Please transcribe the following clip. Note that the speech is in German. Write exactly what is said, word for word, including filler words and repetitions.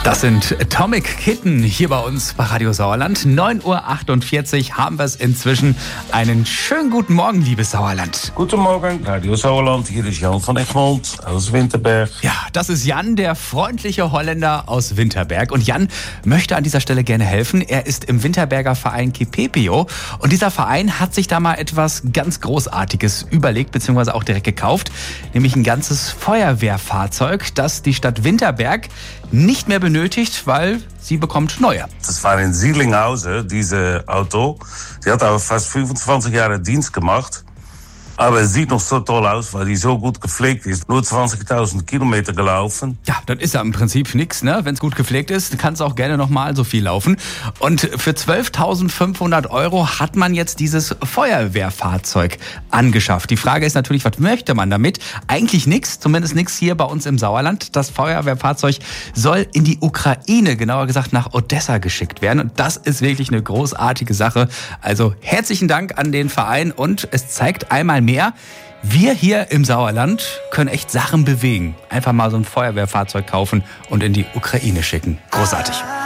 Das sind Atomic Kitten hier bei uns bei Radio Sauerland. neun Uhr achtundvierzig haben wir es inzwischen. Einen schönen guten Morgen, liebes Sauerland. Guten Morgen, Radio Sauerland. Hier ist Jan von Egmond aus Winterberg. Ja, das ist Jan, der freundliche Holländer aus Winterberg. Und Jan möchte an dieser Stelle gerne helfen. Er ist im Winterberger Verein Kipepeo. Und dieser Verein hat sich da mal etwas ganz Großartiges überlegt, beziehungsweise auch direkt gekauft. Nämlich ein ganzes Feuerwehrfahrzeug, das die Stadt Winterberg nicht mehr benötigt, weil sie bekommt neue. Das war in Siedlinghausen, dieses Auto. Die hat aber fast fünfundzwanzig Jahre Dienst gemacht. Aber es sieht noch so toll aus, weil die so gut gepflegt ist. Nur zwanzigtausend Kilometer gelaufen. Ja, das ist ja im Prinzip nichts, ne? Wenn es gut gepflegt ist, kann es auch gerne nochmal so viel laufen. Und für zwölftausendfünfhundert Euro hat man jetzt dieses Feuerwehrfahrzeug angeschafft. Die Frage ist natürlich, was möchte man damit? Eigentlich nichts, zumindest nichts hier bei uns im Sauerland. Das Feuerwehrfahrzeug soll in die Ukraine, genauer gesagt nach Odessa geschickt werden. Und das ist wirklich eine großartige Sache. Also herzlichen Dank an den Verein und es zeigt einmal mehr, wir hier im Sauerland können echt Sachen bewegen. Einfach mal so ein Feuerwehrfahrzeug kaufen und in die Ukraine schicken. Großartig.